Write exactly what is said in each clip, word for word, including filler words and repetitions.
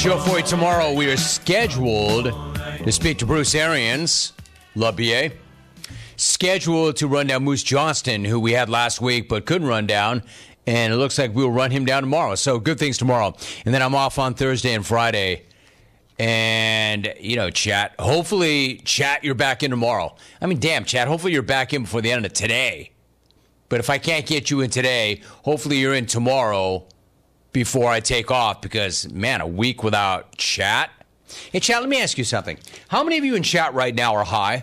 show for you tomorrow. We are scheduled to speak to Bruce Arians, Love B A. Scheduled to run down Moose Johnston, who we had last week but couldn't run down. And it looks like we'll run him down tomorrow. So good things tomorrow. And then I'm off on Thursday and Friday. And, you know, chat, hopefully, chat, you're back in tomorrow. I mean, damn, chat, hopefully you're back in before the end of today. But if I can't get you in today, hopefully you're in tomorrow before I take off. Because, man, a week without chat. Hey, chat, let me ask you something. How many of you in chat right now are high?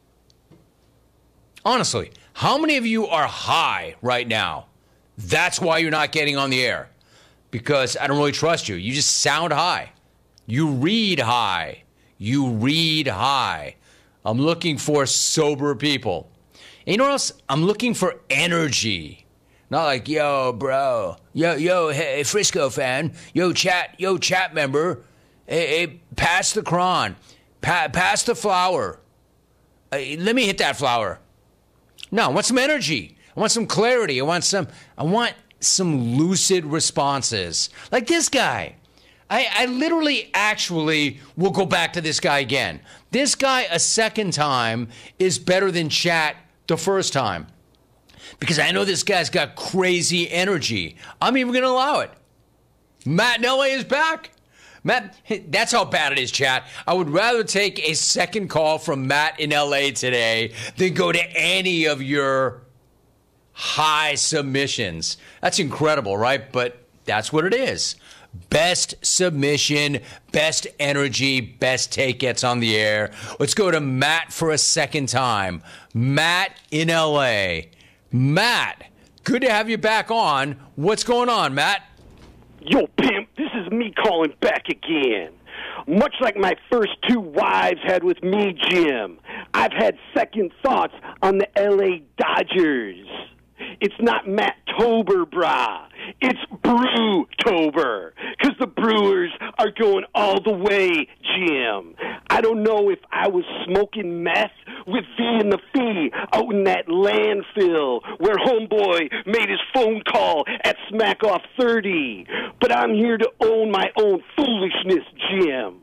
Honestly, how many of you are high right now? That's why you're not getting on the air. Because I don't really trust you. You just sound high. You read high. You read high. I'm looking for sober people. And you know what else? I'm looking for energy. Not like, yo, bro. Yo, yo, hey, Frisco fan. Yo, chat. Yo, chat member. Hey, hey pass the cron. Pa- pass the flower. Hey, let me hit that flower. No, I want some energy. I want some clarity. I want some, I want some lucid responses. Like this guy. I, I literally actually will go back to this guy again. This guy a second time is better than chat the first time. Because I know this guy's got crazy energy. I'm even going to allow it. Matt in L A is back. Matt, that's how bad it is, chat. I would rather take a second call from Matt in L A today than go to any of your high submissions. That's incredible, right? But that's what it is. Best submission, best energy, best take gets on the air. Let's go to Matt for a second time. Matt in L A. Matt, good to have you back on. What's going on, Matt? Yo, pimp, this is me calling back again. Much like my first two wives had with me, Jim, I've had second thoughts on the L A Dodgers. It's not Matt-tober, brah. It's Brew-tober. Because the Brewers are going all the way, Jim. I don't know if I was smoking meth with V and the Fee out in that landfill where homeboy made his phone call at Smack Off thirty. But I'm here to own my own foolishness, Jim.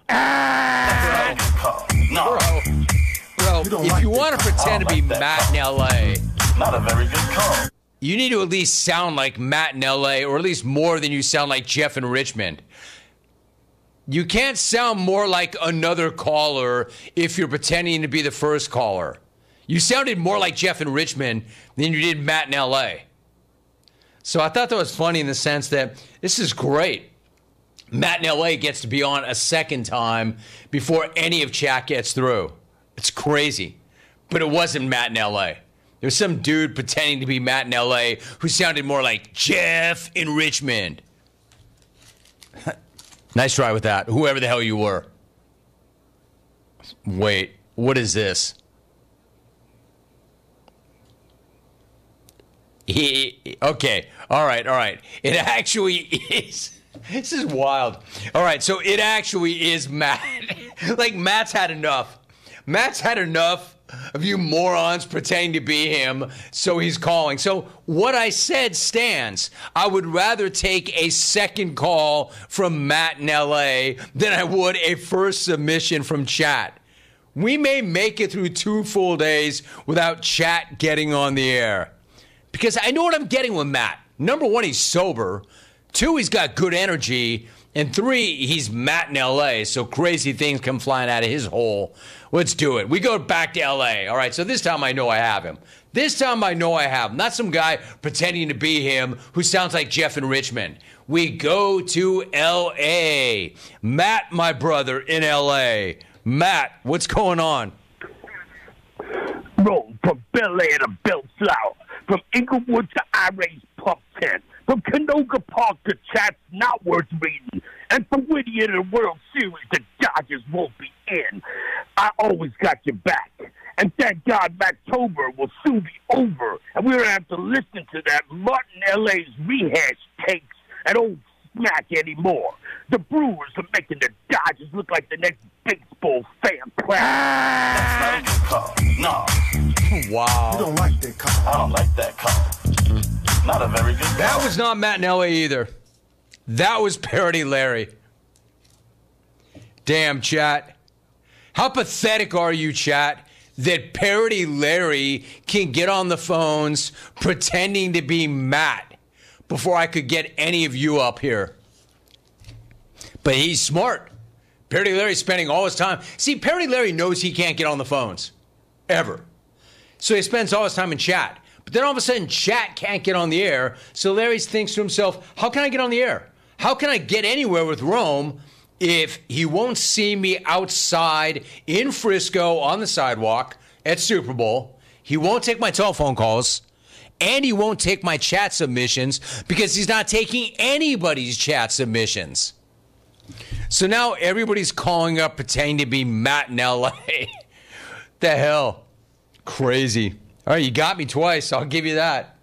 Ah! No. Bro, bro if like you want to pretend to be like Matt in L A, not a very good call. You need to at least sound like Matt in L A, or at least more than you sound like Jeff in Richmond. You can't sound more like another caller if you're pretending to be the first caller. You sounded more like Jeff in Richmond than you did Matt in L A. So I thought that was funny in the sense that this is great. Matt in L A gets to be on a second time before any of chat gets through. It's crazy. But it wasn't Matt in L A. There's some dude pretending to be Matt in L A who sounded more like Jeff in Richmond. Nice try with that, whoever the hell you were. Wait, what is this? He, okay, all right, all right. It actually is. This is wild. All right, so it actually is Matt. Like, Matt's had enough. Matt's had enough of you morons pretending to be him, so he's calling. So what I said stands. I would rather take a second call from Matt in L A than I would a first submission from chat. We may make it through two full days without chat getting on the air. Because I know what I'm getting with Matt. Number one, he's sober. Two, he's got good energy. And three, he's Matt in L A, so crazy things come flying out of his hole. Let's do it. We go back to L A. All right, so this time I know I have him. This time I know I have him. Not some guy pretending to be him who sounds like Jeff in Richmond. We go to L A. Matt, my brother, in L A. Matt, what's going on? Roll from Bel Air to Bellflower, from Inglewood to Iray's Pump Tent, from Canoga Park to Chat's Not Worth Reading, and from Whittier to the World Series, the Dodgers won't be in. I always got your back. And thank God Matt-tober will soon be over, and we don't have to listen to that Martin L A's rehash takes at Old Smack anymore. The Brewers are making the Dodgers look like the next baseball fan plan. That's not a good call. No. Wow. You don't like that call. I don't like that call. Not a very good call. That was not Matt in L A either. That was Parody Larry. Damn, chat. How pathetic are you, chat, that Parody Larry can get on the phones pretending to be Matt before I could get any of you up here. But he's smart. Parody Larry's spending all his time. See, Parody Larry knows he can't get on the phones. Ever. So he spends all his time in chat. But then all of a sudden, chat can't get on the air. So Larry thinks to himself, how can I get on the air? How can I get anywhere with Rome if he won't see me outside in Frisco on the sidewalk at Super Bowl? He won't take my telephone calls. And he won't take my chat submissions because he's not taking anybody's chat submissions. So now everybody's calling up pretending to be Matt in L A. The hell? Crazy. All right, you got me twice. I'll give you that.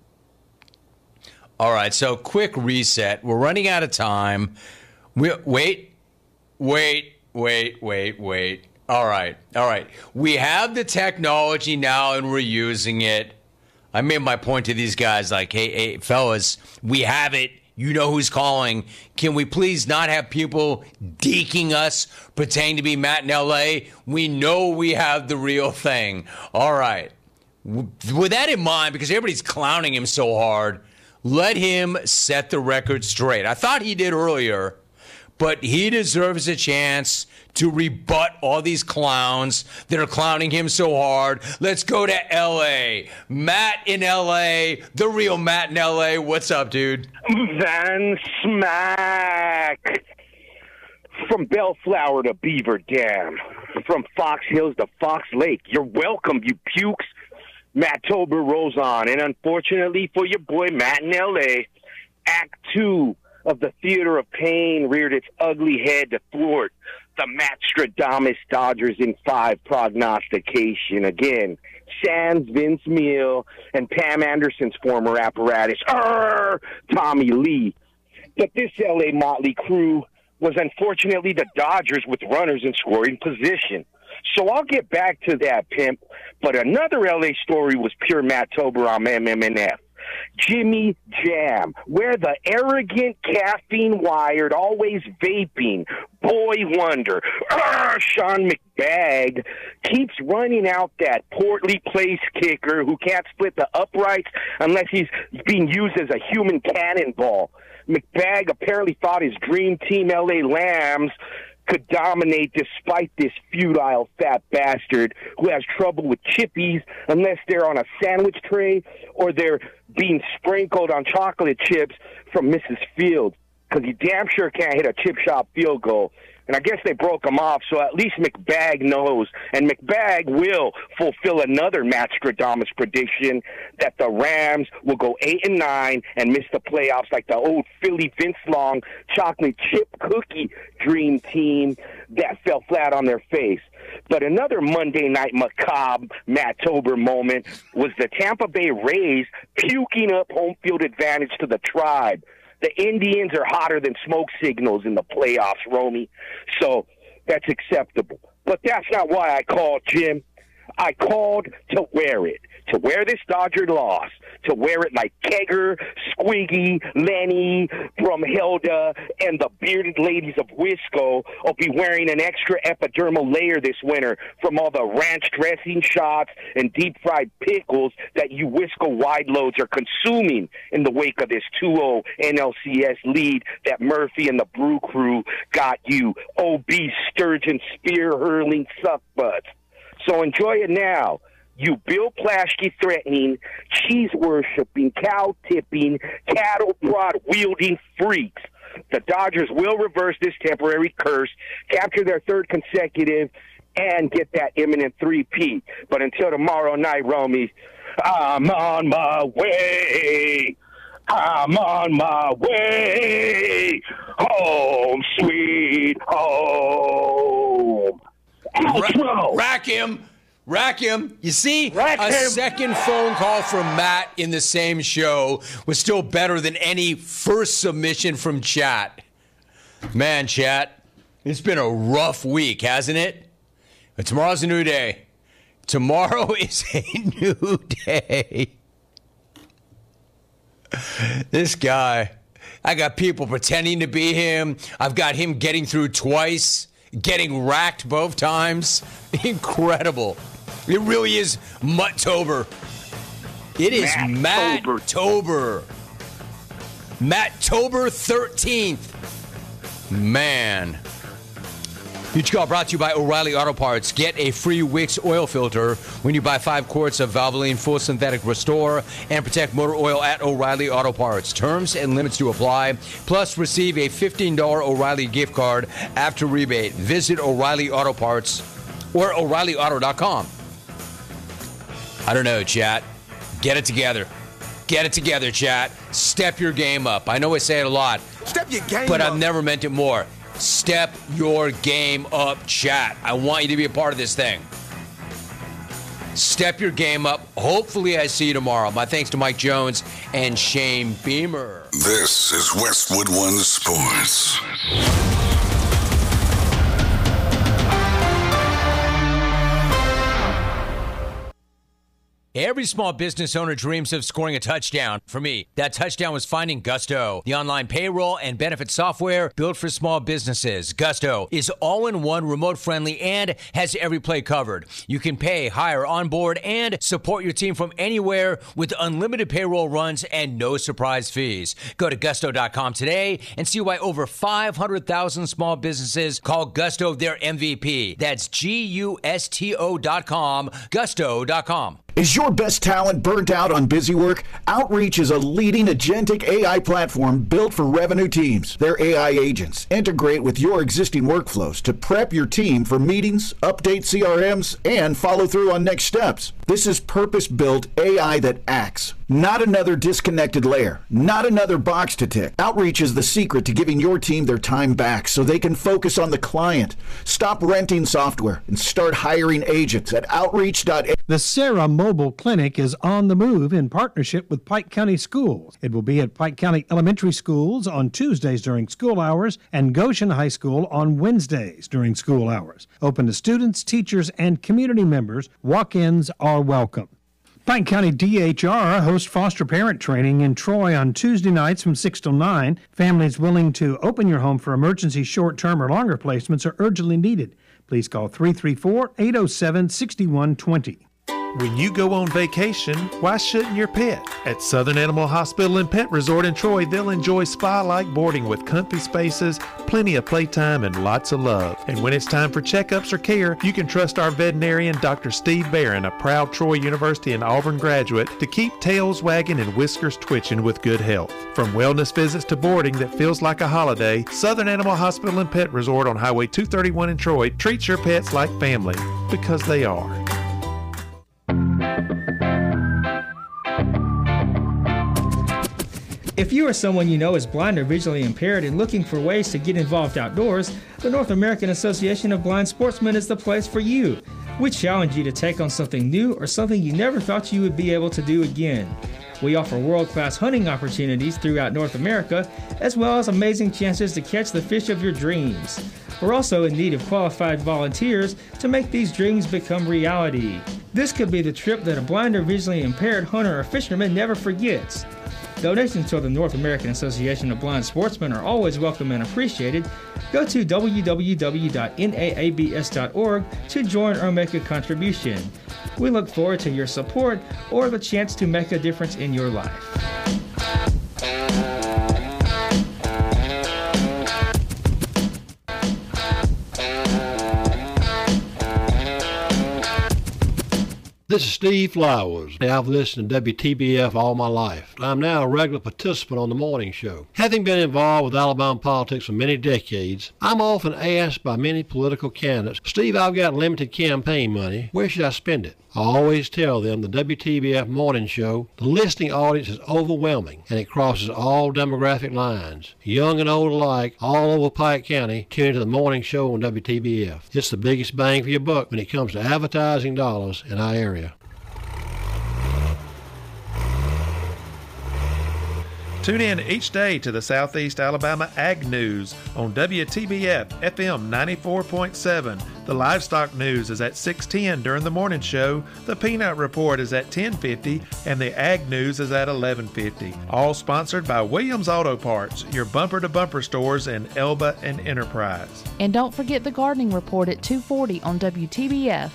All right, so quick reset. We're running out of time. We, wait, wait, wait, wait, wait. All right, all right. We have the technology now and we're using it. I made my point to these guys like, hey, hey, fellas, we have it. You know who's calling. Can we please not have people deking us, pretending to be Matt in L A? We know we have the real thing. All right. With that in mind, because everybody's clowning him so hard, let him set the record straight. I thought he did earlier, but he deserves a chance to rebut all these clowns that are clowning him so hard. Let's go to L A. Matt in L A, the real Matt in L A. What's up, dude? Van Smack. From Bellflower to Beaver Dam. From Fox Hills to Fox Lake. You're welcome, you pukes. Matt Tober rolls on. And unfortunately for your boy Matt in L A, Act Two of the Theater of Pain reared its ugly head to thwart the Matstradamus Dodgers in five prognostication. Again, sans Vince Neil and Pam Anderson's former apparatus, Arr, Tommy Lee. But this L A motley crew was unfortunately the Dodgers with runners in scoring position. So I'll get back to that, pimp. But another L A story was pure Matt Tober on M M N F. Jimmy Jam, where the arrogant, caffeine-wired, always vaping boy wonder, Arr, Sean McBag, keeps running out that portly place kicker who can't split the uprights unless he's being used as a human cannonball. McBag apparently thought his dream team L A Lambs could dominate despite this futile fat bastard who has trouble with chippies unless they're on a sandwich tray or they're being sprinkled on chocolate chips from Missus Fields, because he damn sure can't hit a chip shop field goal. And I guess they broke him off, so at least McBag knows. And McBag will fulfill another Matstradamus prediction that the Rams will go eight and nine and miss the playoffs like the old Philly Vince Long chocolate chip cookie dream team that fell flat on their face. But another Monday night macabre Matt Tober moment was the Tampa Bay Rays puking up home field advantage to the Tribe. The Indians are hotter than smoke signals in the playoffs, Romy. So that's acceptable. But that's not why I called, Jim. I called to wear it. To wear this Dodger loss. To wear it like Kegger, Squiggy, Lenny, Brumhelda, and the bearded ladies of Wisco will be wearing an extra epidermal layer this winter from all the ranch dressing shots and deep-fried pickles that you Wisco wide loads are consuming in the wake of this two oh N L C S lead that Murphy and the Brew Crew got you obese sturgeon spear-hurling suck-butts. So enjoy it now, you Bill Plaschke threatening, cheese worshipping, cow tipping, cattle prod wielding freaks. The Dodgers will reverse this temporary curse, capture their third consecutive, and get that imminent three-peat. But until tomorrow night, Romy, I'm on my way. I'm on my way. Home, sweet home. Outro. Rack him. Rack him. You see, Rack a him. second phone call from Matt in the same show was still better than any first submission from chat. Man, chat, it's been a rough week, hasn't it? But tomorrow's a new day. Tomorrow is a new day. This guy, I got people pretending to be him. I've got him getting through twice getting racked both times. Incredible. It really is Mutt-tober. It is Matt-tober. Matt-tober thirteenth. Man. Future Call brought to you by O'Reilly Auto Parts. Get a free Wix oil filter when you buy five quarts of Valvoline Full Synthetic Restore and Protect Motor Oil at O'Reilly Auto Parts. Terms and limits to apply. Plus, receive a fifteen dollars O'Reilly gift card after rebate. Visit O'Reilly Auto Parts or O'Reilly Auto dot com. I don't know, chat. Get it together. Get it together, chat. Step your game up. I know I say it a lot. Step your game but up. I've never meant it more. Step your game up, chat. I want you to be a part of this thing. Step your game up. Hopefully I see you tomorrow. My thanks to Mike Jones and Shane Beamer. This is Westwood One Sports. Every small business owner dreams of scoring a touchdown. For me, that touchdown was finding Gusto, the online payroll and benefit software built for small businesses. Gusto is all-in-one, remote-friendly, and has every play covered. You can pay, hire, onboard, and support your team from anywhere with unlimited payroll runs and no surprise fees. Go to gusto dot com today and see why over five hundred thousand small businesses call Gusto their M V P. That's G U S T O dot com, gusto dot com. Is your best talent burnt out on busy work? Outreach is a leading agentic A I platform built for revenue teams. Their A I agents integrate with your existing workflows to prep your team for meetings, update C R Ms, and follow through on next steps. This is purpose-built A I that acts, not another disconnected layer, not another box to tick. Outreach is the secret to giving your team their time back so they can focus on the client. Stop renting software and start hiring agents at outreach dot a I. The Sarah Mobile Clinic is on the move in partnership with Pike County Schools. It will be at Pike County Elementary Schools on Tuesdays during school hours and Goshen High School on Wednesdays during school hours. Open to students, teachers, and community members. Walk-ins are welcome. Pike County D H R hosts foster parent training in Troy on Tuesday nights from six till nine. Families willing to open your home for emergency short-term or longer placements are urgently needed. Please call three three four, eight oh seven, six one two oh. When you go on vacation, why shouldn't your pet? At Southern Animal Hospital and Pet Resort in Troy, they'll enjoy spa-like boarding with comfy spaces, plenty of playtime, and lots of love. And when it's time for checkups or care, you can trust our veterinarian, Doctor Steve Barron, a proud Troy University and Auburn graduate, to keep tails wagging and whiskers twitching with good health. From wellness visits to boarding that feels like a holiday, Southern Animal Hospital and Pet Resort on Highway two thirty-one in Troy treats your pets like family, because they are. If you or someone you know is blind or visually impaired and looking for ways to get involved outdoors, the North American Association of Blind Sportsmen is the place for you. We challenge you to take on something new or something you never thought you would be able to do again. We offer world-class hunting opportunities throughout North America, as well as amazing chances to catch the fish of your dreams. We're also in need of qualified volunteers to make these dreams become reality. This could be the trip that a blind or visually impaired hunter or fisherman never forgets. Donations to the North American Association of Blind Sportsmen are always welcome and appreciated. Go to w w w dot n a a b s dot org to join or make a contribution. We look forward to your support or the chance to make a difference in your life. This is Steve Flowers. I've listened to W T B F all my life. I'm now a regular participant on the morning show. Having been involved with Alabama politics for many decades, I'm often asked by many political candidates, Steve, I've got limited campaign money. Where should I spend it? I always tell them the W T B F morning show, the listening audience is overwhelming, and it crosses all demographic lines. Young and old alike, all over Pike County, tune into the morning show on W T B F. It's the biggest bang for your buck when it comes to advertising dollars in our area. Tune in each day to the Southeast Alabama Ag News on W T B F F M ninety-four point seven, The livestock news is at six ten during the morning show, the Peanut Report is at ten fifty, and the Ag News is at eleven fifty. All sponsored by Williams Auto Parts, your bumper-to-bumper stores in Elba and Enterprise. And don't forget the Gardening Report at two forty on W T B F.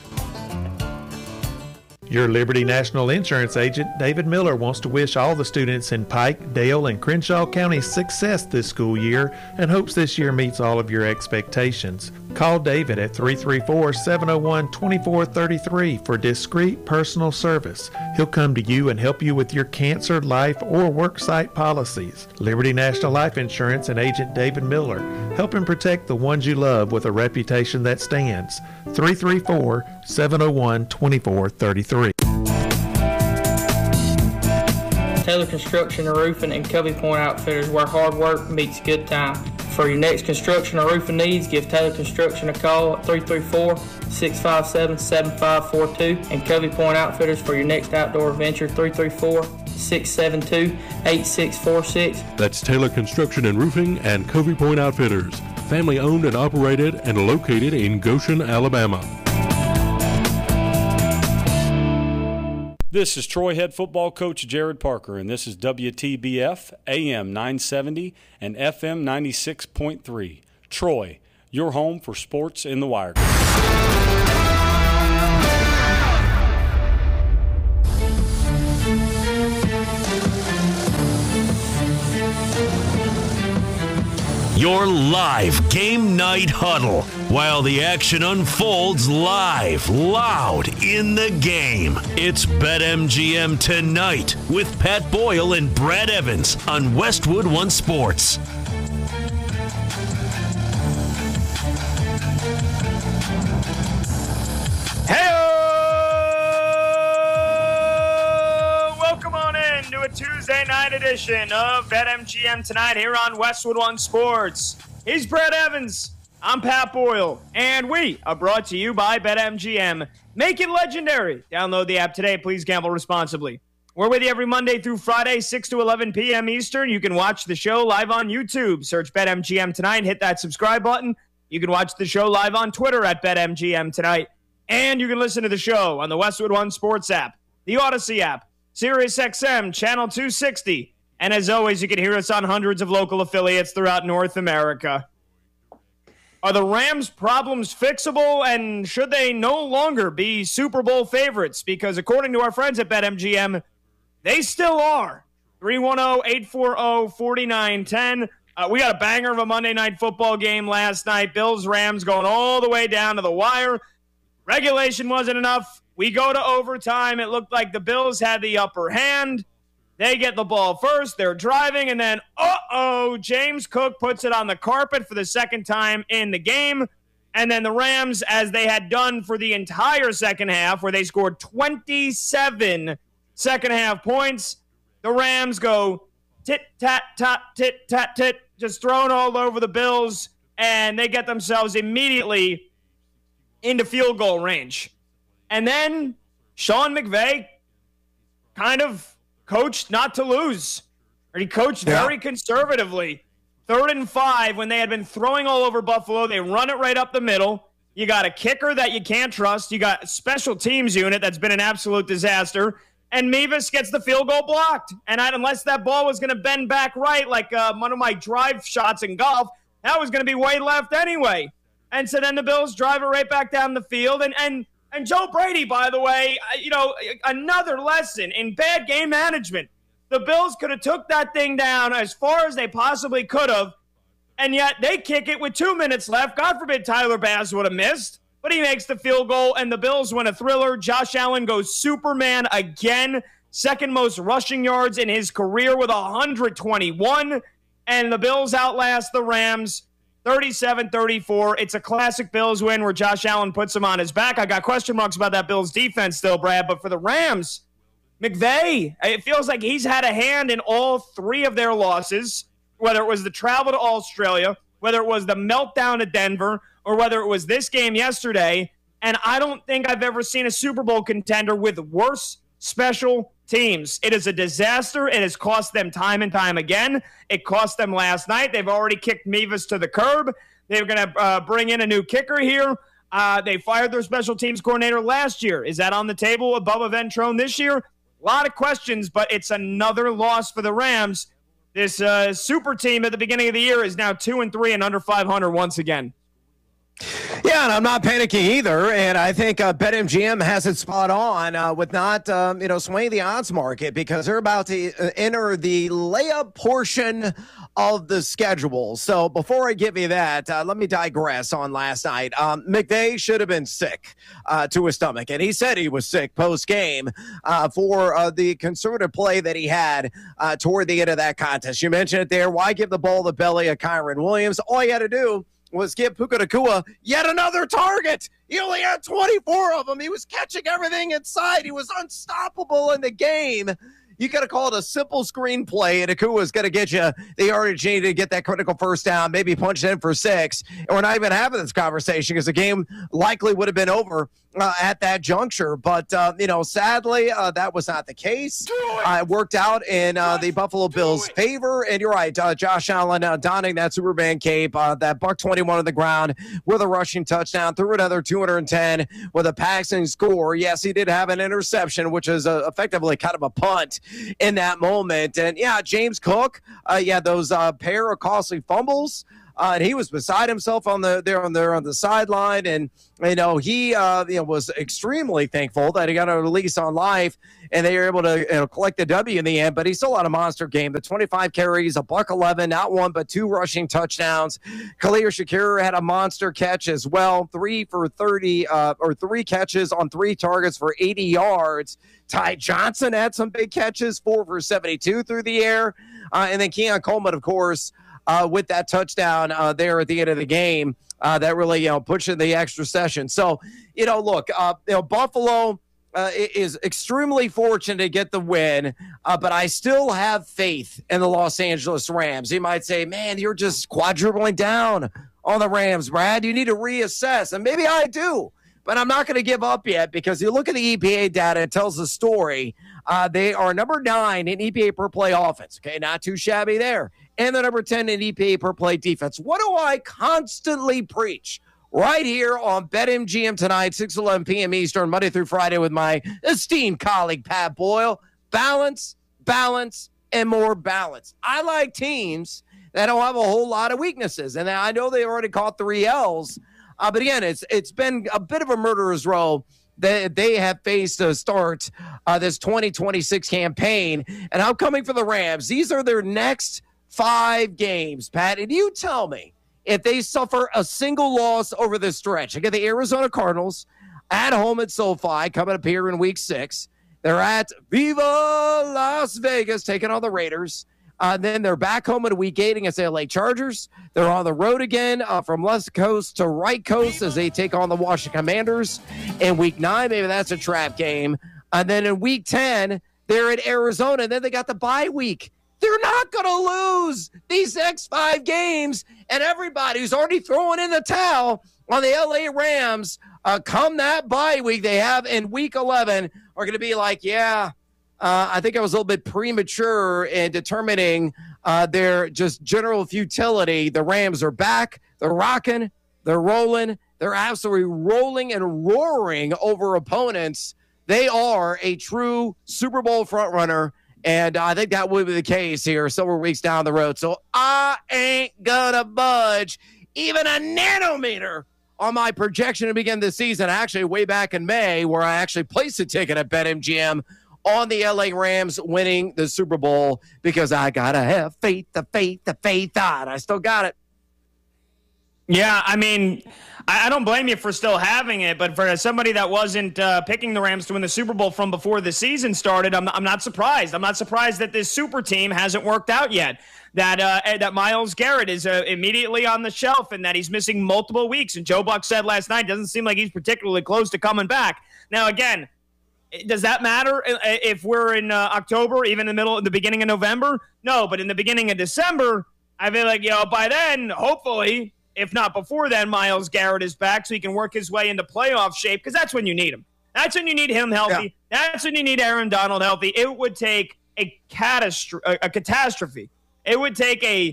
Your Liberty National Insurance agent, David Miller, wants to wish all the students in Pike, Dale, and Crenshaw counties success this school year and hopes this year meets all of your expectations. Call David at three three four, seven oh one, two four three three for discreet personal service. He'll come to you and help you with your cancer, life, or worksite policies. Liberty National Life Insurance and agent David Miller, helping protect the ones you love with a reputation that stands. three three four, seven oh one, two four three three. Taylor Construction and Roofing and Covey Point Outfitters, where hard work meets good time. For your next construction or roofing needs, give Taylor Construction a call at three three four, six five seven, seven five four two, and Covey Point Outfitters for your next outdoor adventure, three three four, six seven two, eight six four six. That's Taylor Construction and Roofing and Covey Point Outfitters, family owned and operated and located in Goshen, Alabama. This is Troy head football coach Jared Parker, and this is W T B F A M nine seventy and F M ninety-six point three. Troy, your home for sports in the wire. Your live game night huddle while the action unfolds live, loud in the game. It's BetMGM Tonight with Pat Boyle and Brad Evans on Westwood One Sports. To a Tuesday night edition of BetMGM Tonight here on Westwood One Sports. He's Brad Evans. I'm Pat Boyle. And we are brought to you by BetMGM. Make it legendary. Download the app today. Please gamble responsibly. We're with you every Monday through Friday, six to eleven p.m. Eastern. You can watch the show live on YouTube. Search BetMGM Tonight. Hit that subscribe button. You can watch the show live on Twitter at BetMGM Tonight. And you can listen to the show on the Westwood One Sports app, the Odyssey app, Sirius X M, Channel two sixty. And as always, you can hear us on hundreds of local affiliates throughout North America. Are the Rams' problems fixable, and should they no longer be Super Bowl favorites? Because according to our friends at BetMGM, they still are. three one zero, eight four zero, four nine one zero. Uh, we got a banger of a Monday Night Football game last night. Bills-Rams going all the way down to the wire. Regulation wasn't enough. We go to overtime. It looked like the Bills had the upper hand. They get the ball first. They're driving, and then, uh-oh, James Cook puts it on the carpet for the second time in the game. And then the Rams, as they had done for the entire second half, where they scored twenty-seven second-half points, the Rams go tit-tat-tat, tit-tat-tit, just thrown all over the Bills, and they get themselves immediately into field goal range. And then Sean McVay kind of coached not to lose. Or he coached yeah. very conservatively. Third and five, when they had been throwing all over Buffalo, they run it right up the middle. You got a kicker that you can't trust. You got a special teams unit that's been an absolute disaster. And Mevis gets the field goal blocked. And I, unless that ball was going to bend back right, like uh, one of my drive shots in golf, that was going to be way left anyway. And so then the Bills drive it right back down the field. And and And Joe Brady, by the way, you know, another lesson in bad game management. The Bills could have took that thing down as far as they possibly could have, and yet they kick it with two minutes left. God forbid Tyler Bass would have missed, but he makes the field goal, and the Bills win a thriller. Josh Allen goes Superman again, second most rushing yards in his career with one hundred twenty-one, and the Bills outlast the Rams thirty-seven thirty-four. It's a classic Bills win where Josh Allen puts him on his back. I got question marks about that Bills defense still, Brad, but for the Rams, McVay, it feels like he's had a hand in all three of their losses, whether it was the travel to Australia, whether it was the meltdown at Denver, or whether it was this game yesterday. And I don't think I've ever seen a Super Bowl contender with worse special teams. It is a disaster. It has cost them time and time again. It cost them last night. They've already kicked Mevis to the curb. They're going to uh, bring in a new kicker here. Uh, they fired their special teams coordinator last year. Is that on the table with Bubba Ventrone this year? A lot of questions, but it's another loss for the Rams. This uh, super team at the beginning of the year is now two and three and under five hundred once again. Yeah, and I'm not panicking either, and I think uh, BetMGM has it spot on uh, with not, um, you know, swaying the odds market because they're about to uh, enter the layup portion of the schedule. So before I give you that, uh, let me digress on last night. Um, McVay should have been sick uh, to his stomach, and he said he was sick post-game uh, for uh, the conservative play that he had uh, toward the end of that contest. You mentioned it there. Why give the ball the belly of Kyron Williams? All you had to do was give Puka Nacua yet another target. He only had twenty-four of them. He was catching everything inside. He was unstoppable in the game. You could have called a simple screenplay, and Nakua's going to get you the yardage you need to get that critical first down, maybe punch it in for six. And we're not even having this conversation because the game likely would have been over uh, at that juncture. But, uh, you know, sadly, uh, that was not the case. Uh, it worked out in uh, the Buffalo Bills' favor. And you're right, uh, Josh Allen uh, donning that Superman cape, uh, that buck twenty-one on the ground with a rushing touchdown, threw another two hundred ten with a passing score. Yes, he did have an interception, which is uh, effectively kind of a punt in that moment. And yeah, James Cook, uh, yeah, those uh, pair of costly fumbles. Uh, and he was beside himself on the there on there on the sideline, and you know he uh, you know was extremely thankful that he got a release on life, and they were able to you know, collect the W in the end. But he still had a monster game. The twenty-five carries, a buck eleven, not one but two rushing touchdowns. Khalil Shakir had a monster catch as well, three for thirty uh, or three catches on three targets for eighty yards. Ty Johnson had some big catches, four for seventy-two through the air, uh, and then Keon Coleman, of course. Uh, with that touchdown uh, there at the end of the game, uh, that really, you know, pushed in the extra session. So, you know, look, uh, you know, Buffalo uh, is extremely fortunate to get the win, uh, but I still have faith in the Los Angeles Rams. You might say, man, you're just quadrupling down on the Rams, Brad. You need to reassess, and maybe I do. But I'm not going to give up yet because you look at the E P A data, it tells the story. Uh, they are number nine in E P A per play offense. Okay, not too shabby there. And the number ten in E P A per play defense. What do I constantly preach? Right here on BetMGM tonight, six eleven p.m. Eastern, Monday through Friday with my esteemed colleague, Pat Boyle. Balance, balance, and more balance. I like teams that don't have a whole lot of weaknesses. And I know they already caught three L's. Uh, but again, it's it's been a bit of a murderer's row that they have faced to start uh, this twenty twenty-six campaign. And I'm coming for the Rams. These are their next five games, Pat. And you tell me if they suffer a single loss over this stretch. Again, the Arizona Cardinals at home at SoFi coming up here in week six. They're at Viva Las Vegas taking on the Raiders. Uh, then they're back home in week eight against the L A Chargers. They're on the road again uh, from left coast to right coast as they take on the Washington Commanders. In week nine, maybe that's a trap game. And then in week ten, they're at Arizona. And then they got the bye week. They're not going to lose these next five games. And everybody who's already throwing in the towel on the L A Rams uh, come that bye week they have in week eleven are going to be like, yeah, Uh, I think I was a little bit premature in determining uh, their just general futility. The Rams are back. They're rocking. They're rolling. They're absolutely rolling and roaring over opponents. They are a true Super Bowl frontrunner, and I think that will be the case here several weeks down the road. So I ain't gonna budge even a nanometer on my projection to begin the season. Actually, way back in May, where I actually placed a ticket at BetMGM on the L A Rams winning the Super Bowl because I got to have faith, the faith, the faith on. I still got it. Yeah, I mean, I, I don't blame you for still having it, but for somebody that wasn't uh, picking the Rams to win the Super Bowl from before the season started, I'm, I'm not surprised. I'm not surprised that this super team hasn't worked out yet, that uh, that Myles Garrett is uh, immediately on the shelf and that he's missing multiple weeks. And Joe Buck said last night, doesn't seem like he's particularly close to coming back. Now, again, does that matter if we're in uh, October, even in the middle, in the beginning of November? No, but in the beginning of December, I feel like, you know, by then, hopefully, if not before then, Myles Garrett is back so he can work his way into playoff shape because that's when you need him. That's when you need him healthy. Yeah. That's when you need Aaron Donald healthy. It would take a catastrophe. A catastrophe. It would take a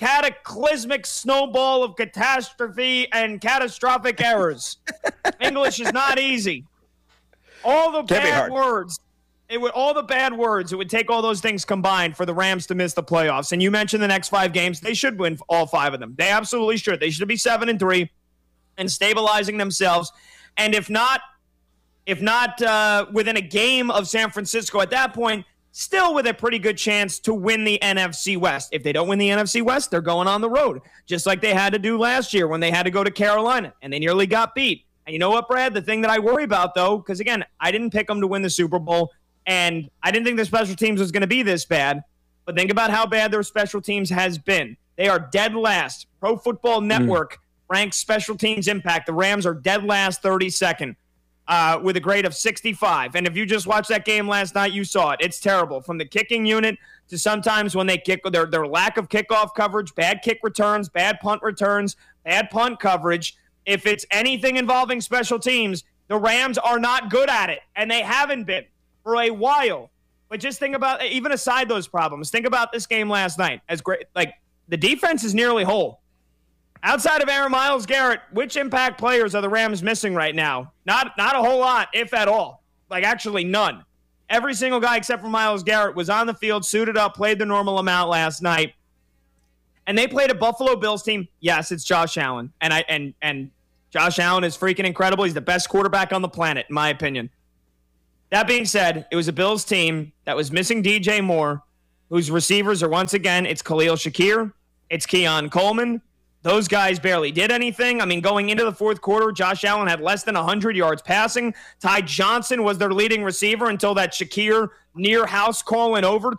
cataclysmic snowball of catastrophe and catastrophic errors. English is not easy. All the Can't bad words, it would all the bad words, it would take all those things combined for the Rams to miss the playoffs. And you mentioned the next five games. They should win all five of them. They absolutely should. They should be seven and three and stabilizing themselves. And if not, if not uh, within a game of San Francisco at that point, still with a pretty good chance to win the N F C West. If they don't win the N F C West, they're going on the road, just like they had to do last year when they had to go to Carolina, and they nearly got beat. And you know what, Brad? The thing that I worry about, though, because, again, I didn't pick them to win the Super Bowl, and I didn't think their special teams was going to be this bad, but think about how bad their special teams has been. They are dead last. Pro Football Network mm. ranks special teams impact. The Rams are dead last, thirty-second. Uh, with a grade of sixty-five. And if you just watched that game last night, you saw it. It's terrible. From the kicking unit to sometimes when they kick, their, their lack of kickoff coverage, bad kick returns, bad punt returns, bad punt coverage. If it's anything involving special teams, the Rams are not good at it, and they haven't been for a while. But just think about, even aside those problems, think about this game last night. As great, like the defense is nearly whole. Outside of Aaron Myles Garrett, which impact players are the Rams missing right now? Not not a whole lot, if at all. Like, actually none. Every single guy except for Myles Garrett was on the field, suited up, played the normal amount last night. And they played a Buffalo Bills team. Yes, it's Josh Allen. And I and and Josh Allen is freaking incredible. He's the best quarterback on the planet, in my opinion. That being said, it was a Bills team that was missing D J Moore, whose receivers are, once again, it's Khalil Shakir, it's Keon Coleman. Those guys barely did anything. I mean, going into the fourth quarter, Josh Allen had less than one hundred yards passing. Ty Johnson was their leading receiver until that Shakir near house call in overtime.